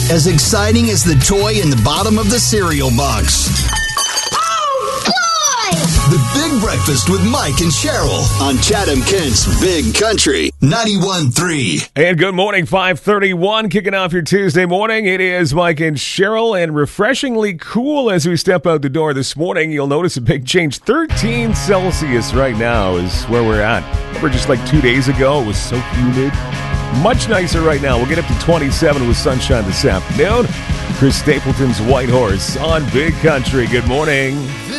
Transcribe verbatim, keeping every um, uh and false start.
as exciting as the toy in the bottom of the cereal box. Oh, boy! The Big Breakfast with Mike and Cheryl on Chatham-Kent's Big Country ninety-one point three. And good morning, five thirty-one, kicking off your Tuesday morning. It is Mike and Cheryl, and refreshingly cool as we step out the door this morning. You'll notice a big change. thirteen Celsius right now is where we're at. Remember just like two days ago, it was so humid. Much nicer right now. We'll get up to twenty-seven with sunshine this afternoon. Chris Stapleton's White Horse on Big Country. Good morning.